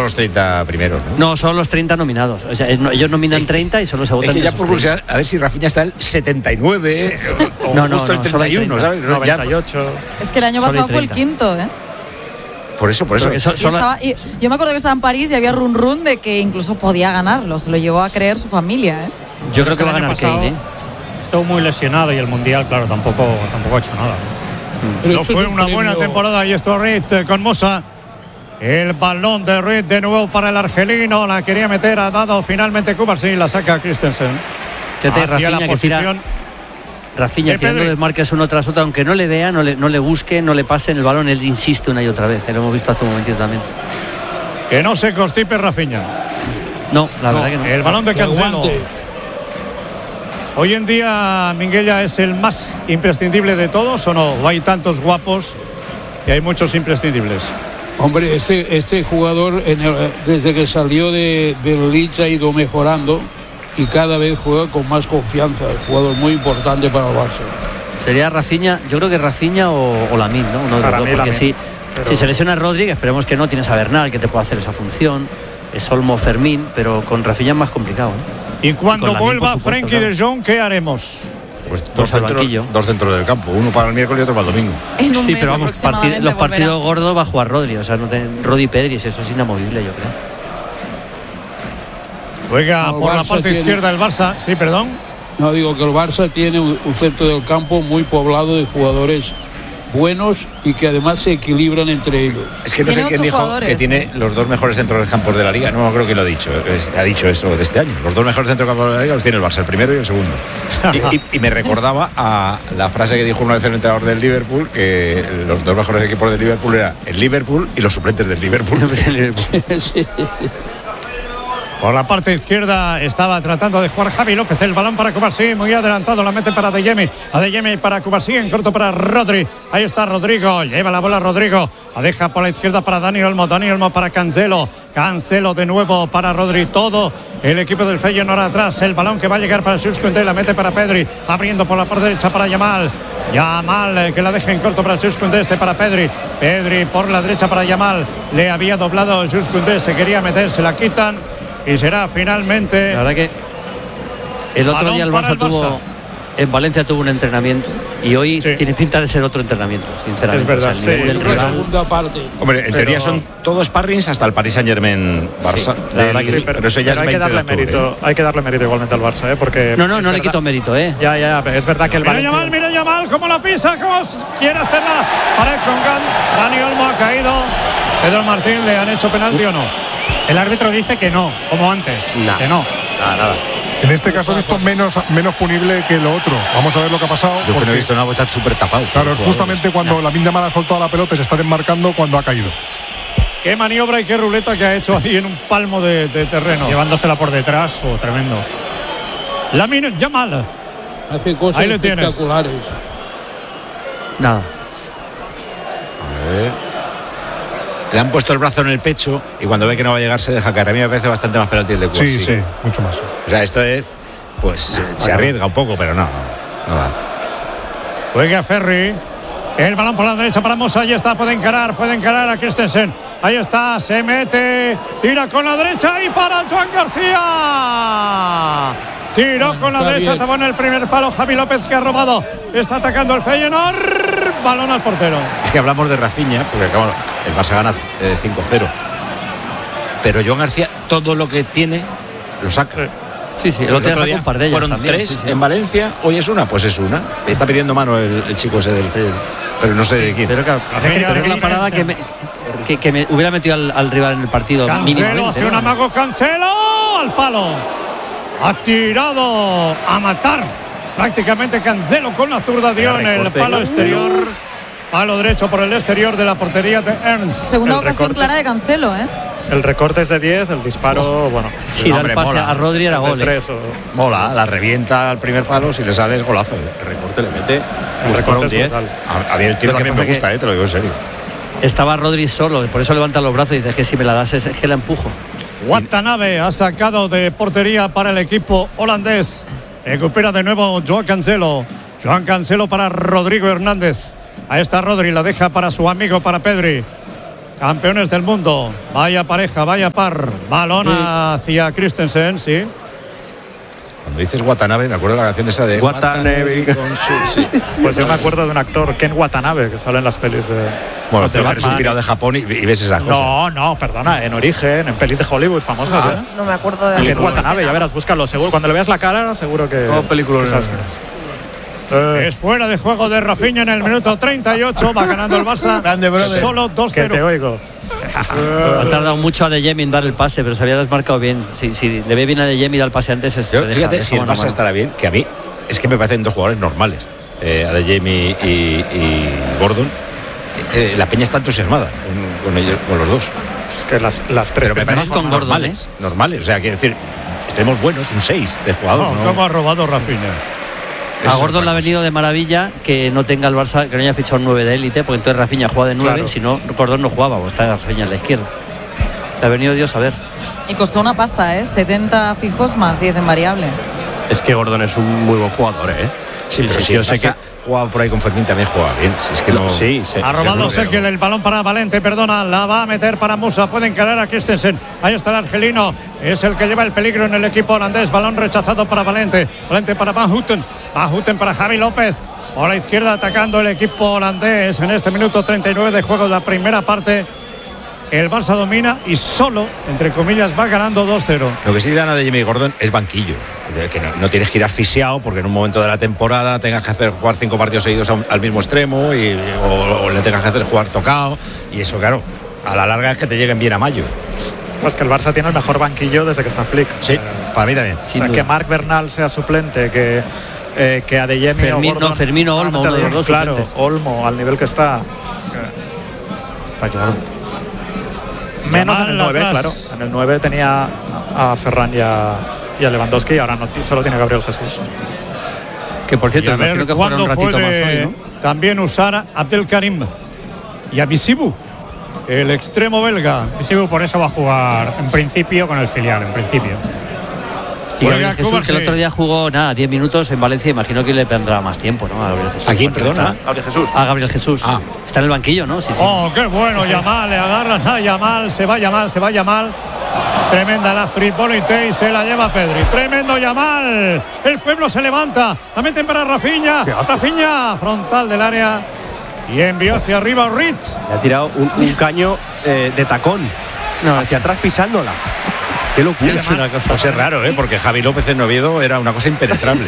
los 30 primeros, ¿no? No, son los 30 nominados. O sea, ellos nominan 30 y solo se votan. Es que ya por curiosidad, a ver si Rafinha está el 79 o justo el 31, ¿sabes? 98. Es que el año pasado fue el quinto, ¿eh? Por eso. Yo me acuerdo que estaba en París y había run de que incluso podía ganarlo. Se lo llegó a creer su familia, ¿eh? Yo creo que va a ganar Kane, ¿eh? Estuvo muy lesionado y el Mundial, claro, tampoco ha hecho nada. No fue una buena temporada y esto Ruiz con Mosa. El balón de Ruiz de nuevo para el argelino. La quería meter, ha dado finalmente Cubarsí, la saca Christensen. Hacia la posición. Rafinha tirando desmarques uno tras otro, aunque no le vea, no le busque, no le pase en el balón, él insiste una y otra vez. Lo hemos visto hace un momentito también. Que no se constipe Rafinha. No, la verdad que no. El balón de Cancelo. Hoy en día Minguella es el más imprescindible de todos, ¿o no? ¿O hay tantos guapos que hay muchos imprescindibles? Hombre, este jugador desde que salió del Leeds ha ido mejorando y cada vez juega con más confianza. Un jugador muy importante para el Barça. Sería Rafinha, yo creo que Rafinha o Lamine, ¿no? Uno de los dos, porque si se lesiona Rodri, esperemos que no, tienes a Bernal que te puede hacer esa función, es Olmo, Fermín, pero con Rafinha es más complicado, ¿eh? Y cuando vuelva Frenkie de Jong, ¿qué haremos? Pues dos dentro del campo, uno para el miércoles y otro para el domingo. Sí, pero vamos, los partidos gordos va a jugar Rodri, o sea, Rodri y Pedri, eso es inamovible, yo creo. Juega por la parte izquierda el Barça, sí, perdón. No, digo que el Barça tiene un centro del campo muy poblado de jugadores buenos y que además se equilibran entre ellos. Es que no sé quién dijo que tiene los dos mejores centros del campo de la Liga. No creo que lo ha dicho. Ha dicho eso de este año. Los dos mejores centros del campo de la Liga los tiene el Barça, el primero y el segundo. y me recordaba a la frase que dijo una vez el entrenador del Liverpool, que los dos mejores equipos del Liverpool eran el Liverpool y los suplentes del Liverpool. Sí. Por la parte izquierda estaba tratando de jugar Javi López, el balón para Cubarsí, muy adelantado, la mete para Adeyemi para Cubarsí, en corto para Rodri, ahí está Rodrigo, lleva la bola Rodrigo, la deja por la izquierda para Dani Olmo para Cancelo de nuevo para Rodri, todo el equipo del Feyenoord atrás, el balón que va a llegar para Jules Koundé, la mete para Pedri, abriendo por la parte derecha para Yamal, que la deja en corto para Jules Koundé, para Pedri por la derecha para Yamal, le había doblado Jules Koundé, se quería meter, se la quitan. Y será finalmente. La verdad que el otro día el Barça en Valencia tuvo un entrenamiento y hoy tiene pinta de ser otro entrenamiento, sinceramente. Es verdad, segunda parte. Hombre, en teoría son todos sparrings hasta el Paris Saint-Germain Barça. Sí, la verdad que sí. Pero eso ya es hay que darle mérito. Hay que darle mérito igualmente al Barça, porque no le quito mérito, Ya, pero es verdad que el Valencia. Mira Yamal, cómo la pisa, cómo quiere hacerla para el Congan. Dani Olmo ha caído. Pedro Martín, ¿le han hecho penalti o no? El árbitro dice que no, como antes. Que no. Nada. En este caso he visto menos punible que lo otro. Vamos a ver lo que ha pasado. Yo que no he visto nada, está súper tapado. Claro, es justamente cuando Lamine Yamal ha soltado la pelota y se está desmarcando cuando ha caído. Qué maniobra y qué ruleta que ha hecho ahí en un palmo de terreno. Llevándosela por detrás, tremendo. Lamine Yamal. Hace cosas ahí lo espectaculares. Nada. A ver. Le han puesto el brazo en el pecho y cuando ve que no va a llegar se deja caer. A mí me parece bastante más penalti el de Cubarsí. Sí, mucho más. O sea, esto es, pues se arriesga un poco, pero no da. Juega Ferri. El balón por la derecha para Mosa. Ahí está, puede encarar a Christensen. Ahí está, se mete, tira con la derecha y para Joan García. Tiró con la derecha, estaba en el primer palo Javi López, que ha robado. Está atacando el Feyenoord. Balón al portero. Es que hablamos de Rafinha, porque acabamos, el Barça gana 5-0. Pero Joan García, todo lo que tiene, lo saca. Sí, el otro día un par de ellas fueron también, 3 en Valencia, hoy es una, pues es una. Está pidiendo mano el chico ese del Feyenoord, pero no sé de quién. Pero claro, es una parada que me hubiera metido al rival en el partido. Cancelo hace un amago, Cancelo al palo. Ha tirado a matar prácticamente Cancelo con la zurda, dio en el palo exterior. Palo derecho por el exterior de la portería de Ernst. Segunda ocasión clara de Cancelo, El recorte es de 10, el disparo, Si da el pase a Rodri era gol. Mola, la revienta al primer palo, si le sale es golazo. El recorte le mete. El recorte es 10. A mí el tiro también me gusta, te lo digo en serio. Estaba Rodri solo, por eso levanta los brazos y dice que si me la das es que la empujo. Watanabe ha sacado de portería para el equipo holandés. Recupera de nuevo Joan Cancelo para Rodrigo Hernández. Ahí está Rodri, la deja para su amigo, para Pedri. campeones del mundo. Vaya pareja, vaya par. Balón hacia Christensen, sí. Cuando dices Watanabe, me acuerdo de la canción esa de Watanabe. Sí. Pues yo me acuerdo de un actor, Ken Watanabe, que sale en las pelis de... Bueno, tú eres un pirado de Japón y ves esas cosas. No, perdona, en Origen, en pelis de Hollywood famosas. No me acuerdo de Ken Watanabe, ya verás, búscalo, seguro. Cuando le veas la cara, seguro que... No, película. Es fuera de juego de Rafinha en el minuto 38. Va ganando el Barça. Grande, brother. Solo 2-0. Que te oigo. Ha tardado mucho a De Jemi en dar el pase, pero se había desmarcado bien. Si le ve bien a De Jemi dar el pase antes, Fíjate, si el Barça estará bien, que a mí es que me parecen dos jugadores normales. A De Jemi y Gordon. La peña está entusiasmada con los dos. Es que las tres... Pero me parecen con Gordon, normales. O sea, quiero decir, estemos buenos, un 6 de jugador. ¿Cómo ha robado Rafinha? A Gordon le ha venido de maravilla que no tenga el Barça, que no haya fichado un 9 de élite, porque entonces Rafinha juega de 9, claro. Si no, Gordon no jugaba, o está Rafinha en la izquierda. Le ha venido Dios a ver. Y costó una pasta, 70 fijos más 10 en variables. Es que Gordon es un muy buen jugador, Sí, pero yo sé que jugaba por ahí con Fermín, también jugaba bien. Si es que no... Sí. Ha robado Sergio el balón para Valente, la va a meter para Musa. Puede encarar a Christensen. Ahí está el argelino. Es el que lleva el peligro en el equipo holandés. Balón rechazado para Valente. Valente para Van Houten. Van Houten para Javi López. Por la izquierda atacando el equipo holandés en este minuto 39 de juego de la primera parte. El Barça domina y solo, entre comillas, va ganando 2-0. Lo que sí gana de Jimmy Gordon es banquillo. Que no tienes que ir asfixiado porque en un momento de la temporada tengas que jugar 5 partidos seguidos al mismo extremo o le tengas que hacer jugar tocado. Y eso, claro, a la larga es que te lleguen bien a mayo. Pues que el Barça tiene el mejor banquillo desde que está Flick. Sí, para mí también. O sea, que Marc Bernal sea suplente, que a De Jemi Fermín o Olmo, uno de los dos. Claro, Olmo, al nivel que está. Está claro. Menos en el 9, claro. En el 9 tenía a Ferran y a Lewandowski y ahora solo tiene Gabriel Jesús. Que por cierto, a ver creo que jugará un ratito más hoy, ¿no? También usar a Abdelkarim y a Bisibu, el extremo belga. Bisibu por eso va a jugar en principio con el filial, en principio. Y Gabriel Jesús, que el otro día jugó 10 minutos en Valencia, imagino que le tendrá más tiempo, ¿no? A Gabriel Jesús. ¿A quién, perdona? Gabriel Jesús. A Gabriel Jesús. Está en el banquillo, ¿no? Sí. Oh, qué bueno, Yamal, le agarran a Yamal, se va Yamal. Tremenda la frivolité y se la lleva Pedri. Tremendo Yamal. El pueblo se levanta. La meten para Rafinha. Rafinha, frontal del área. Y envió hacia arriba Ritz. Le ha tirado un caño de tacón. Hacia atrás pisándola. Qué locura. Es una cosa. Pues es raro, porque Javi López en Oviedo era una cosa impenetrable.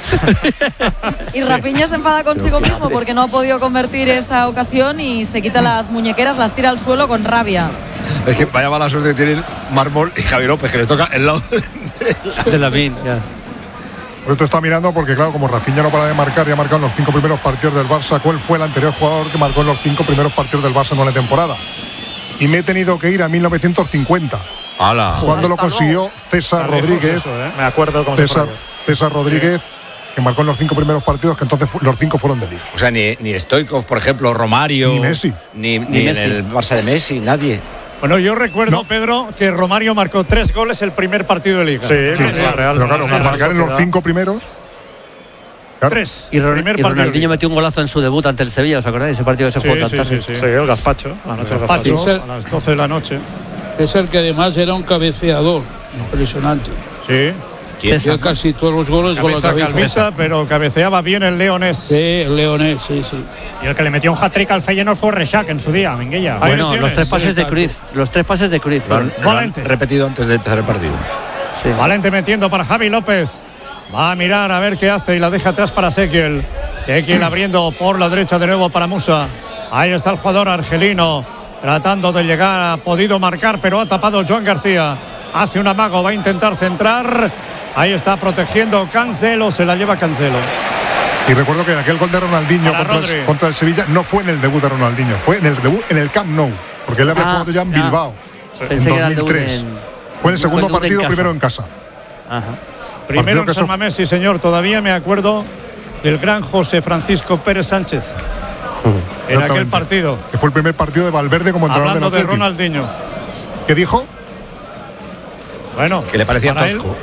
Y Rafinha se enfada consigo mismo porque no ha podido convertir esa ocasión y se quita las muñequeras, las tira al suelo con rabia. Es que vaya mala suerte que tienen Mármol y Javi López, que les toca el lado de Lamine, ya. Por esto está mirando porque, claro, como Rafinha no para de marcar y ha marcado en los 5 primeros partidos del Barça, ¿cuál fue el anterior jugador que marcó en los 5 primeros partidos del Barça en la temporada? Y me he tenido que ir a 1950. ¡Hala! Cuando lo consiguió César Rodríguez. Me acuerdo cómo César Rodríguez, que marcó en los 5 primeros partidos, que entonces los 5 fueron de Liga. O sea, ni Stoichkov, por ejemplo, Romario. Ni Messi. Ni en el Barça de Messi, nadie. Bueno, yo recuerdo, Pedro, que Romario marcó 3 goles el primer partido de Liga. Sí, Real. Pero claro, marcar en los 5 primeros. Claro. 3. Y Ronaldinho metió un golazo en su debut ante el Sevilla, ¿os acordáis? Ese partido que se jugó tan tarde. Sí, el gazpacho, la noche del gazpacho. A las 12 de la noche. Es el que además era un cabeceador impresionante. Sí. Hacía casi todos los goles con la cabeza. Calvisa, pero cabeceaba bien el leonés. Sí, el leonés, sí. Y el que le metió un hat-trick al Feyenoord fue Rexach en su día, Minguella. Bueno, los 3 pases de Cruyff. Los 3 pases de Cruyff. Valente. Repetido antes de empezar el partido. Sí. Valente metiendo para Javi López. Va a mirar a ver qué hace y la deja atrás para Ezequiel. Ezequiel abriendo por la derecha de nuevo para Musa. Ahí está el jugador argelino. Tratando de llegar, ha podido marcar, pero ha tapado Joan García. Hace un amago, va a intentar centrar. Ahí está protegiendo Cancelo, se la lleva Cancelo. Y recuerdo que aquel gol de Ronaldinho contra el Sevilla no fue en el debut de Ronaldinho, fue en el debut en el Camp Nou, porque él había jugado ya en Bilbao en 2003. Fue en el segundo partido, primero en casa. Ajá. Primero en San Mamés, sí señor. Todavía me acuerdo del gran José Francisco Pérez Sánchez. En aquel partido. Que fue el primer partido de Valverde como entrenador del Atlético. Hablando de Ronaldinho. ¿Qué dijo? Bueno, que le parecía tosco.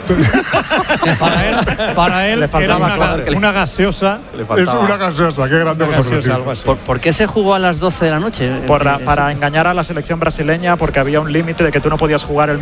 Para él era una gaseosa. Es una gaseosa, qué grande gaseosa, algo así. ¿Por qué se jugó a las 12 de la noche? Para engañar a la selección brasileña, porque había un límite de que tú no podías jugar el